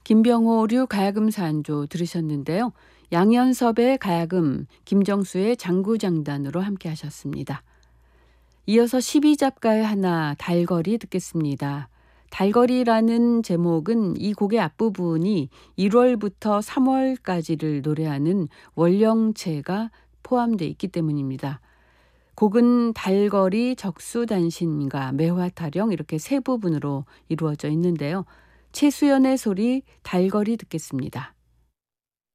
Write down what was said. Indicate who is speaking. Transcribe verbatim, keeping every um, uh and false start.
Speaker 1: 김병호류 가야금 사안조 들으셨는데요. 양현섭의 가야금, 김정수의 장구장단으로 함께 하셨습니다. 이어서 십이 잡가의 하나, 달거리 듣겠습니다. 달거리라는 제목은 이 곡의 앞부분이 일월부터 삼월까지를 노래하는 원령체가 포함되어 있기 때문입니다. 곡은 달거리, 적수단신가, 매화타령 이렇게 세 부분으로 이루어져 있는데요. 최수연의 소리 달거리 듣겠습니다.